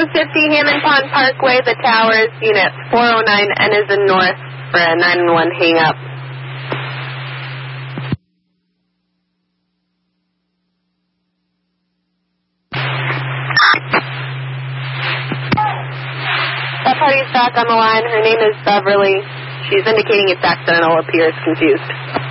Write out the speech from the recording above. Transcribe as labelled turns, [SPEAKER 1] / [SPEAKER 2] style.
[SPEAKER 1] 250 Hammond Pond Parkway, the towers, unit 409, N is in north for a 911 hang up. That party's back on the line. Her name is Beverly. She's indicating it's accidental, appears confused.